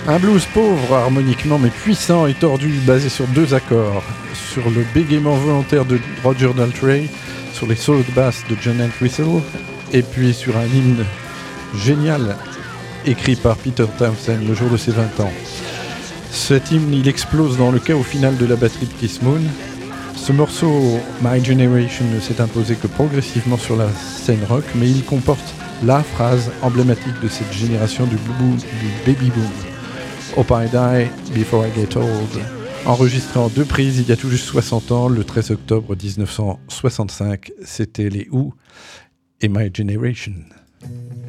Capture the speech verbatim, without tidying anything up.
Un blues pauvre harmoniquement mais puissant et tordu, basé sur deux accords, sur le bégaiement volontaire de Roger Daltrey, sur les solos de basse de John Entwistle, et puis sur un hymne génial écrit par Peter Townshend le jour de ses vingt ans. Cet hymne, il explose dans le chaos final de la batterie de Keith Moon. Ce morceau, My Generation, ne s'est imposé que progressivement sur la scène rock, mais il comporte la phrase emblématique de cette génération du, boom, du baby boom. Hope I die before I get old. Enregistré en deux prises il y a tout juste soixante ans, le treize octobre dix-neuf cent soixante-cinq, c'était les Who et My Generation.